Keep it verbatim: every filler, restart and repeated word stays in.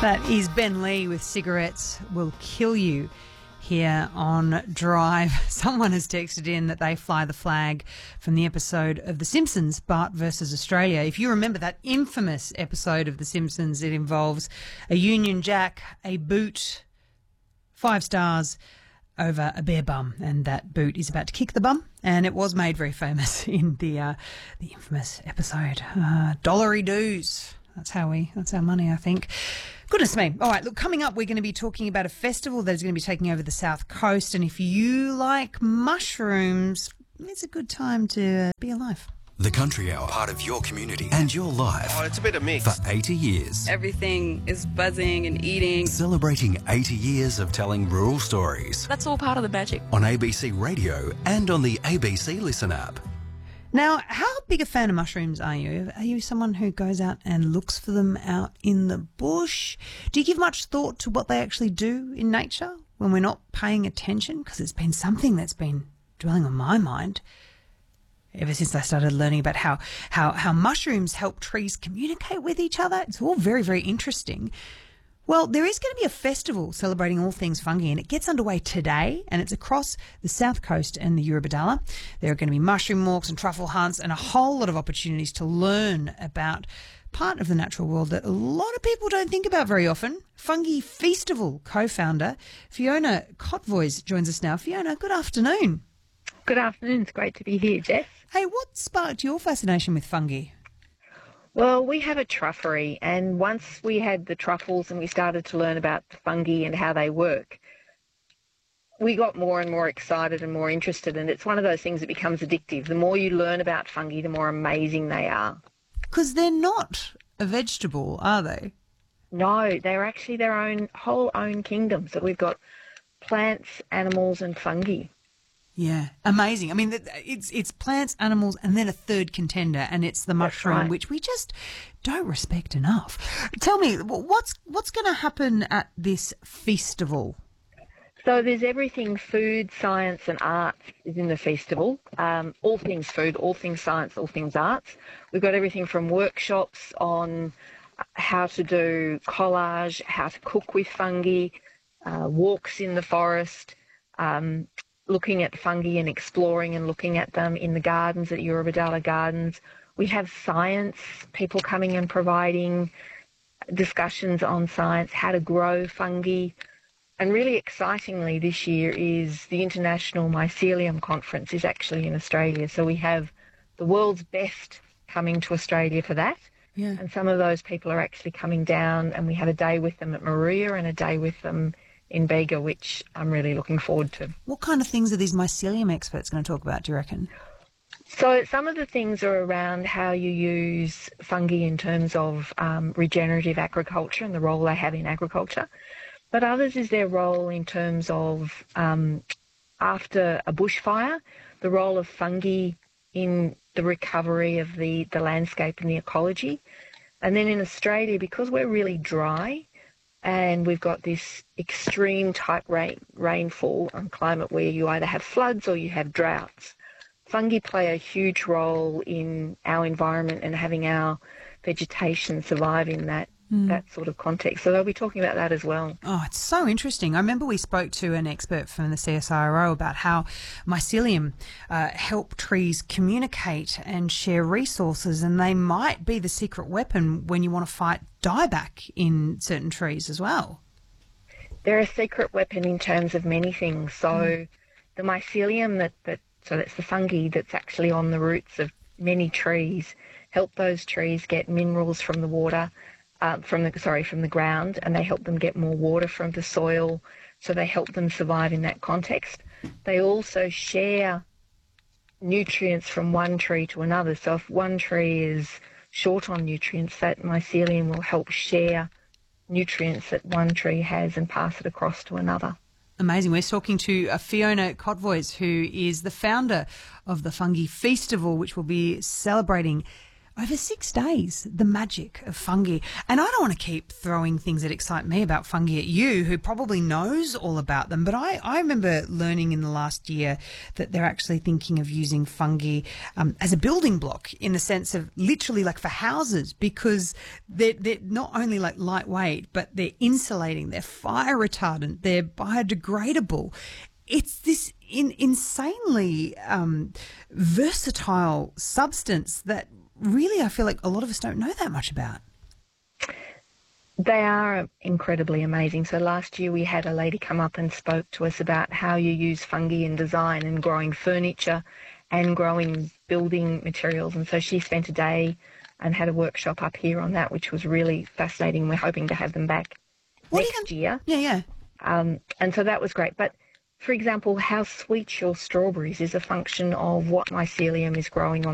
That is Ben Lee with Cigarettes Will Kill You here on Drive. Someone has texted in that they fly the flag from the episode of The Simpsons, Bart versus Australia. If you remember that infamous episode of The Simpsons, it involves a Union Jack, a boot, five stars over a bare bum, and that boot is about to kick the bum, and it was made very famous in the uh, the infamous episode. Uh, dollary doos. That's how we, that's our money, I think. Goodness me. All right, look, coming up, we're going to be talking about a festival that is going to be taking over the South Coast. And if you like mushrooms, it's a good time to uh, be alive. The Country Hour, part of your community and your life. Oh, it's a bit of mix. For eighty years. Everything is buzzing and eating. Celebrating eighty years of telling rural stories. That's all part of the magic. On A B C Radio and on the A B C Listen app. Now, how big a fan of mushrooms are you? Are you someone who goes out and looks for them out in the bush? Do you give much thought to what they actually do in nature when we're not paying attention? Because it's been something that's been dwelling on my mind ever since I started learning about how, how, how mushrooms help trees communicate with each other. It's all very, very interesting. Well, there is going to be a festival celebrating all things fungi, and it gets underway today, and it's across the South Coast and the Eurobodalla. There are going to be mushroom walks and truffle hunts and a whole lot of opportunities to learn about part of the natural world that a lot of people don't think about very often. Fungi Feastival co-founder Fiona Kotvois joins us now. Fiona, good afternoon. Good afternoon. It's great to be here, Jess. Hey, what sparked your fascination with fungi? Well, we have a truffery, and once we had the truffles and we started to learn about the fungi and how they work, we got more and more excited and more interested, and it's one of those things that becomes addictive. The more you learn about fungi, the more amazing they are. Because they're not a vegetable, are they? No, they're actually their own whole own kingdom. So we've got plants, animals, and fungi. Yeah, amazing. I mean, it's it's plants, animals, and then a third contender, and it's the mushroom, right. which we just don't respect enough. Tell me, what's what's going to happen at this festival? So there's everything food, science, and arts is in the festival. Um, all things food, all things science, all things arts. We've got everything from workshops on how to do collage, how to cook with fungi, uh, walks in the forest, um, looking at fungi and exploring and looking at them in the gardens at Eurobodalla Gardens. We have science, people coming and providing discussions on science, how to grow fungi. And really excitingly this year is the International Mycelium Conference is actually in Australia. So we have the world's best coming to Australia for that. Yeah. And some of those people are actually coming down, and we have a day with them at Moruya and a day with them in Bega, which I'm really looking forward to. What kind of things are these mycelium experts going to talk about, do you reckon? So some of the things are around how you use fungi in terms of um, regenerative agriculture and the role they have in agriculture. But others is their role in terms of, um, after a bushfire, the role of fungi in the recovery of the, the landscape and the ecology. And then in Australia, because we're really dry, and we've got this extreme type rain, rainfall and climate where you either have floods or you have droughts. Fungi play a huge role in our environment and having our vegetation survive in that mm. that sort of context. So they'll be talking about that as well. Oh, it's so interesting. I remember we spoke to an expert from the C S I R O about how mycelium uh, help trees communicate and share resources, and they might be the secret weapon when you want to fight dieback in certain trees as well. They're a secret weapon in terms of many things. So mm. the mycelium, that, that so that's the fungi that's actually on the roots of many trees, help those trees get minerals from the water, uh, from the sorry, from the ground, and they help them get more water from the soil, so they help them survive in that context. They also share nutrients from one tree to another. So if one tree is short on nutrients, that mycelium will help share nutrients that one tree has and pass it across to another. Amazing. We're talking to uh, Fiona Kotvois, who is the founder of the Fungi Feastival, which will be celebrating over six days, the magic of fungi. And I don't want to keep throwing things that excite me about fungi at you, who probably knows all about them. But I, I remember learning in the last year that they're actually thinking of using fungi um, as a building block, in the sense of literally like for houses, because they're, they're not only like lightweight, but they're insulating, they're fire retardant, they're biodegradable. It's this in, insanely um, versatile substance that really I feel like a lot of us don't know that much about. They are incredibly amazing. So last year we had a lady come up and spoke to us about how you use fungi in design and growing furniture and growing building materials. And so she spent a day and had a workshop up here on that, which was really fascinating. We're hoping to have them back What next you, year. Yeah, yeah. Um, and so that was great. But for example, how sweet your strawberries is a function of what mycelium is growing on